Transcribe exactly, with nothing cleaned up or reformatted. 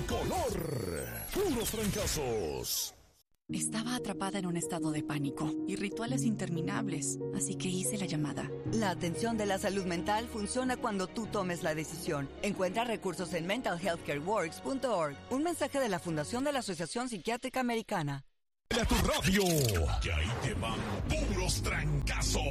color. Puros trancazos. Estaba atrapada en un estado de pánico y rituales interminables, así que hice la llamada. La atención de la salud mental funciona cuando tú tomes la decisión. Encuentra recursos en mental health care works punto org. Un mensaje de la Fundación de la Asociación Psiquiátrica Americana. A tu radio, que ahí te van puros trancazos.